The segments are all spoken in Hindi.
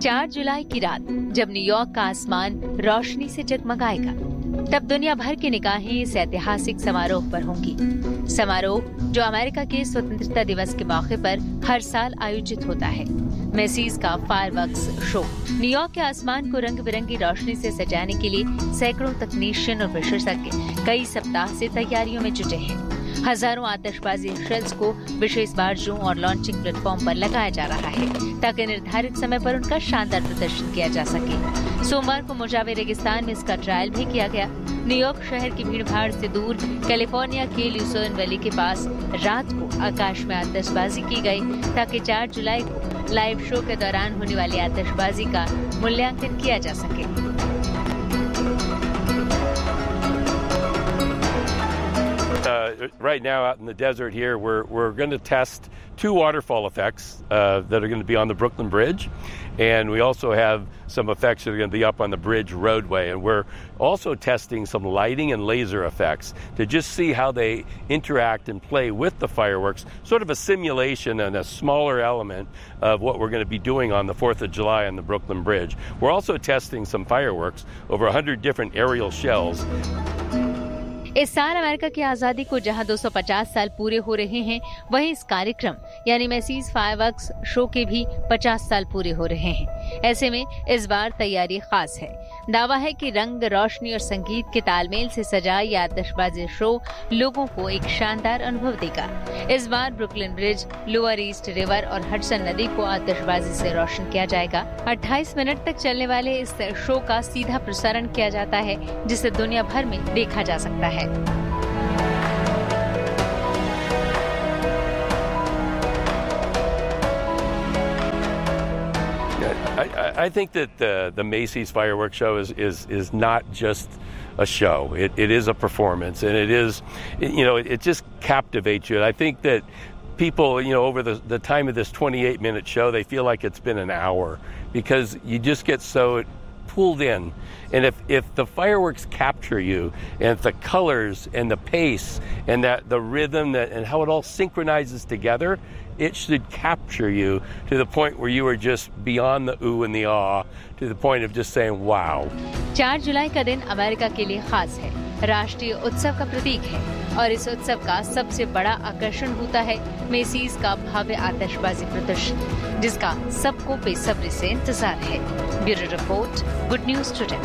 4 जुलाई की रात जब न्यूयॉर्क का आसमान रोशनी से जगमगाएगा, तब दुनिया भर की निगाहें इस ऐतिहासिक समारोह पर होंगी। समारोह जो अमेरिका के स्वतंत्रता दिवस के मौके पर हर साल आयोजित होता है। मैसीज का फायरवर्क्स शो न्यूयॉर्क के आसमान को रंग बिरंगी रोशनी से सजाने के लिए सैकड़ों तकनीशियन और विशेषज्ञ कई सप्ताह से तैयारियों में जुटे हैं। हजारों आतिशबाजी शेल्स को विशेष बारजों और लॉन्चिंग प्लेटफॉर्म पर लगाया जा रहा है ताकि निर्धारित समय पर उनका शानदार प्रदर्शन किया जा सके। सोमवार को मोजावे रेगिस्तान में इसका ट्रायल भी किया गया। न्यूयॉर्क शहर की भीड़भाड़ से दूर कैलिफोर्निया के ल्यूसर्न वैली के पास रात को आकाश में आतिशबाजी की गई ताकि 4 जुलाई को लाइव शो के दौरान होने वाली आतिशबाजी का मूल्यांकन किया जा सके। Right now out in the desert here, we're going to test 2 waterfall effects that are going to be on the Brooklyn Bridge, and we also have some effects that are going to be up on the bridge roadway, and we're also testing some lighting and laser effects to just see how they interact and play with the fireworks, sort of a simulation and a smaller element of what we're going to be doing on the 4th of July on the Brooklyn Bridge. We're also testing some fireworks, over 100 different aerial shells. इस साल अमेरिका की आजादी को जहां 250 साल पूरे हो रहे हैं, वहीं इस कार्यक्रम यानी मैसीज फायरवर्क्स शो के भी 50 साल पूरे हो रहे हैं। ऐसे में इस बार तैयारी खास है। दावा है कि रंग, रोशनी और संगीत के तालमेल से सजा यह आतिशबाजी शो लोगों को एक शानदार अनुभव देगा। इस बार Brooklyn bridge, lower east river और हडसन नदी को आतिशबाजी से रोशन किया जाएगा। 28 मिनट तक चलने वाले इस शो का सीधा प्रसारण किया जाता है, जिसे दुनिया भर में देखा जा सकता है। I think that the Macy's fireworks show is not just a show. It is a performance, and it is, it just captivates you. And I think that people, over the time of this 28-minute show, they feel like it's been an hour because you just get so pulled in. And if the fireworks capture you, and the colors and the pace and that the rhythm and how it all synchronizes together, it should capture you to the point where you are just beyond the ooh and the ah, to the point of just saying wow. 4 जुलाई का दिन अमेरिका के लिए खास है, राष्ट्रीय उत्सव का प्रतीक है और इस उत्सव का सबसे बड़ा आकर्षण होता है मैसीज का भव्य आतिशबाजी प्रदर्शन, जिसका सबको बेसब्री से इंतजार है। Bureau report, good news today.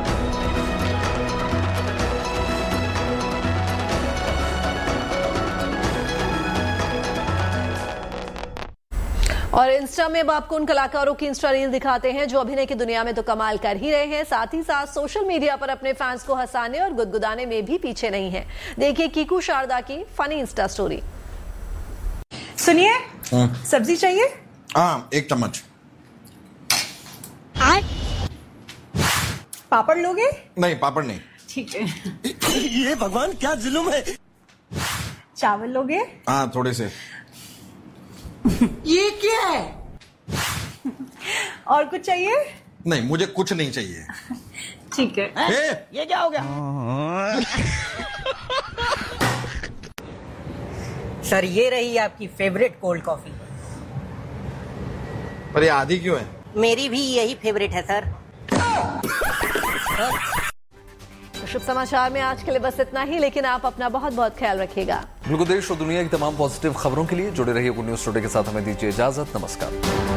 और इंस्टा में अब आपको उन कलाकारों की इंस्टा रील दिखाते हैं जो अभिनय की दुनिया में तो कमाल कर ही रहे हैं, साथ ही साथ सोशल मीडिया पर अपने फैंस को हंसाने और गुदगुदाने में भी पीछे नहीं है। देखिए कीकू शारदा की फनी इंस्टा स्टोरी। सुनिए, सब्जी चाहिए? हाँ, 1 चम्मच। पापड़ लोगे? नहीं, पापड़ नहीं। ठीक है। ये भगवान क्या जुल्म है। चावल लोगे? हाँ, थोड़े से। ये क्या है? और कुछ चाहिए? नहीं, मुझे कुछ नहीं चाहिए। ठीक है। ये क्या हो गया? सर, ये रही आपकी फेवरेट कोल्ड कॉफी। पर ये आधी क्यों है? मेरी भी यही फेवरेट है सर। शुभ समाचार में आज के लिए बस इतना ही, लेकिन आप अपना बहुत बहुत ख्याल रखिएगा। बिल्कुल, देश और दुनिया की तमाम पॉजिटिव खबरों के लिए जुड़े रहिए गुड न्यूज टुडे के साथ। हमें दीजिए इजाजत, नमस्कार।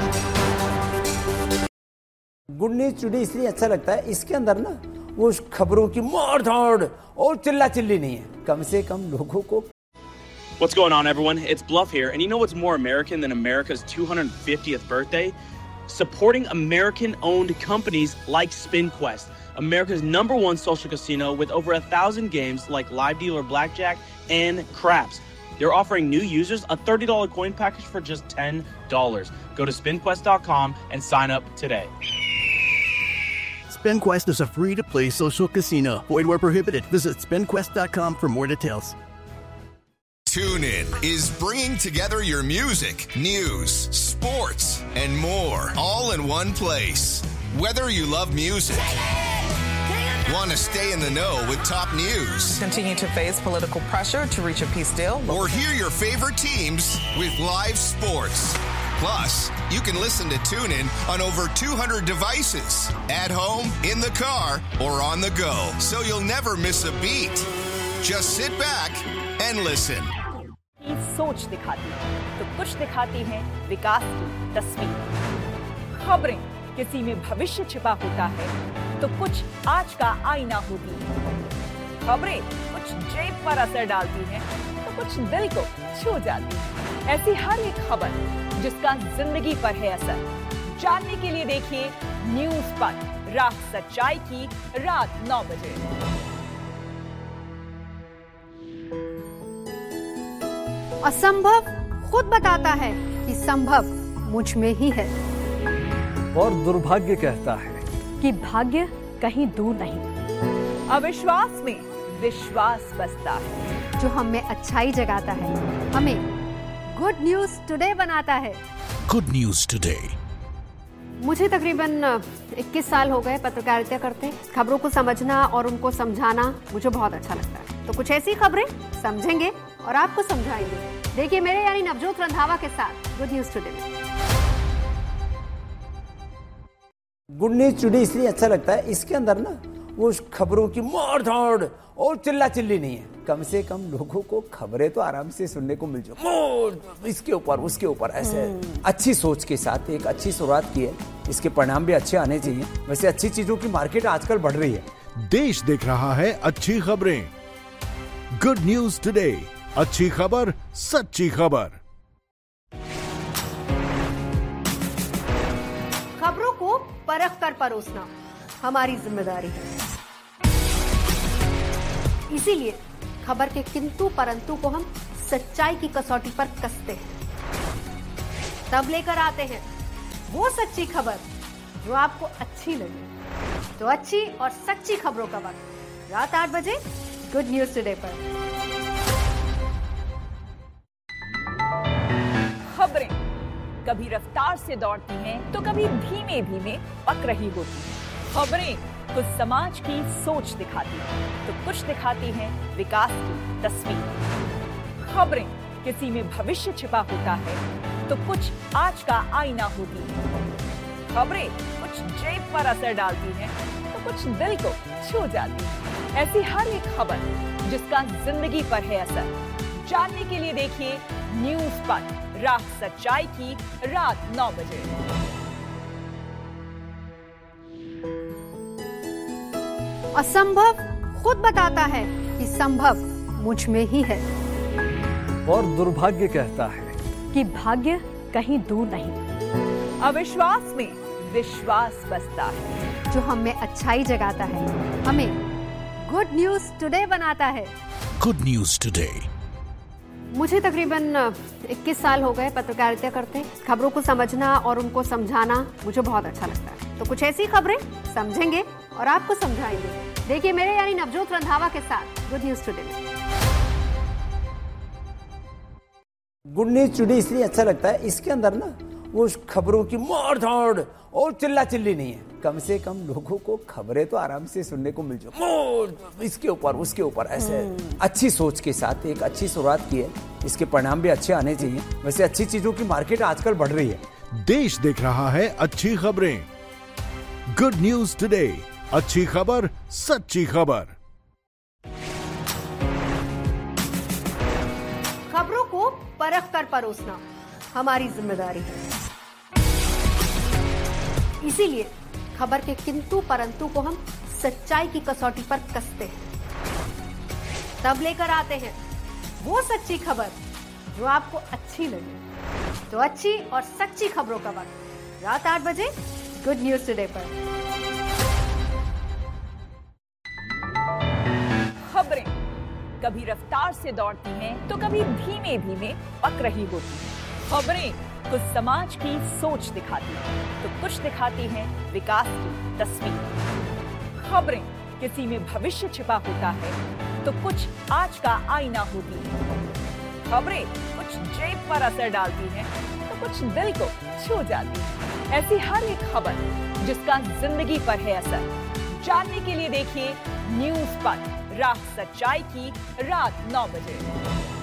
गुड न्यूज टुडे इसलिए अच्छा लगता है, इसके अंदर ना वो खबरों की मार धाड़ और चिल्ला चिल्ली नहीं है, कम से कम लोगों को। What's going on, everyone? It's Bluff here, and you know what's more American than America's 250th birthday? Supporting American-owned companies like SpinQuest, America's #1 social casino with over 1,000 games like live dealer blackjack and craps. They're offering new users a $30 coin package for just $10. Go to spinquest.com and sign up today. SpinQuest is a free-to-play social casino. Void where prohibited. Visit spinquest.com for more details. TuneIn is bringing together your music, news, sports, and more, all in one place. Whether you love music, want to stay in the know with top news, continue to face political pressure to reach a peace deal, or hear your favorite teams with live sports. Plus, you can listen to TuneIn on over 200 devices. At home, in the car, or on the go. So you'll never miss a beat. Just sit back and listen. की सोच दिखाती है तो कुछ दिखाती है विकास की तस्वीर। खबरें किसी में भविष्य छिपा होता है तो कुछ आज का आईना होती है। खबरें कुछ जेब पर असर डालती हैं तो कुछ दिल को छू जाती है। ऐसी हर एक खबर जिसका जिंदगी पर है असर, जानने के लिए देखिए न्यूज़ पर रात सच्चाई की रात 9 बजे। असंभव खुद बताता है कि संभव मुझ में ही है। और दुर्भाग्य कहता है कि भाग्य कहीं दूर नहीं। अविश्वास में विश्वास बसता है। जो हमें अच्छाई जगाता है, हमें गुड न्यूज टुडे बनाता है। Good news today. मुझे तकरीबन 21 साल हो गए पत्रकारिता करते। खबरों को समझना और उनको समझाना मुझे बहुत अच्छा लगता है। तो कुछ ऐसी खबरें समझेंगे और आपको समझाएंगे। देखिए मेरे यानी नवजोत रंधावा के साथ गुड न्यूज टुडे में। गुड न्यूज टुडे इसलिए अच्छा लगता है, इसके अंदर ना वो खबरों की मार धाड़ और चिल्ला चिल्ली नहीं है। कम से कम लोगों को खबरें तो आराम से सुनने को मिल जाए, इसके ऊपर उसके ऊपर ऐसे अच्छी सोच के साथ एक अच्छी शुरुआत की है। इसके परिणाम भी अच्छे आने चाहिए। वैसे अच्छी चीजों की मार्केट आजकल बढ़ रही है। देश देख रहा है अच्छी खबरें। गुड न्यूज टुडे, अच्छी खबर, सच्ची खबर। खबरों को परख कर परोसना हमारी जिम्मेदारी है। इसीलिए खबर के किंतु परंतु को हम सच्चाई की कसौटी पर कसते हैं। तब लेकर आते हैं वो सच्ची खबर जो आपको अच्छी लगे। तो अच्छी और सच्ची खबरों का वक्त रात 8 बजे गुड न्यूज टुडे पर। खबरें कभी रफ्तार से दौड़ती हैं तो कभी धीमे धीमे पक रही होती हैं। खबरें कुछ समाज की सोच दिखाती हैं तो कुछ दिखाती हैं विकास की तस्वीर। खबरें किसी में भविष्य छिपा होता है तो कुछ आज का आईना होती है। खबरें कुछ जेब पर असर डालती हैं तो कुछ दिल को छू जाती है। ऐसी हर एक खबर जिसका जिंदगी पर है असर, जानने के लिए देखिए न्यूज़ पर रात सच्चाई की रात 9 बजे। असंभव खुद बताता है कि संभव मुझ में ही है। और दुर्भाग्य कहता है कि भाग्य कहीं दूर नहीं। अविश्वास में विश्वास बसता है। जो हमें अच्छाई जगाता है, हमें गुड न्यूज टुडे बनाता है। Good news today. मुझे तकरीबन 21 साल हो गए पत्रकारिता करते। खबरों को समझना और उनको समझाना मुझे बहुत अच्छा लगता है। तो कुछ ऐसी खबरें समझेंगे और आपको समझाएंगे। देखिए मेरे यानी नवजोत रंधावा के साथ गुड न्यूज टुडे में। गुड न्यूज टुडे इसलिए अच्छा लगता है, इसके अंदर ना वो खबरों की मार धाड़ और चिल्ला चिल्ली नहीं है। कम से कम लोगों को खबरें तो आराम से सुनने को मिल जाए, इसके ऊपर उसके ऊपर ऐसे अच्छी सोच के साथ एक अच्छी शुरुआत की है। इसके परिणाम भी अच्छे आने चाहिए। वैसे अच्छी चीजों की मार्केट आजकल बढ़ रही है। देश देख रहा है अच्छी खबरें। गुड न्यूज टुडे, अच्छी खबर, सच्ची खबर। खबरों को परख कर परोसना हमारी जिम्मेदारी है। इसीलिए खबर के किंतु परंतु को हम सच्चाई की कसौटी पर कसते हैं। तब लेकर आते हैं वो सच्ची खबर जो आपको अच्छी लगे। तो अच्छी और सच्ची खबरों का वक्त रात 8 बजे गुड न्यूज टुडे पर। खबरें कभी रफ्तार से दौड़ती हैं तो कभी धीमे धीमे पक रही होती हैं। खबरें कुछ समाज की सोच दिखाती हैं तो कुछ दिखाती हैं विकास की तस्वीर। खबरें किसी में भविष्य छिपा होता है तो कुछ आज का आईना होती है। खबरें कुछ जेब पर असर डालती हैं तो कुछ दिल को छू जाती है। ऐसी हर एक खबर जिसका जिंदगी पर है असर, जानने के लिए देखिए न्यूज़ पर रात सच्चाई की रात 9 बजे।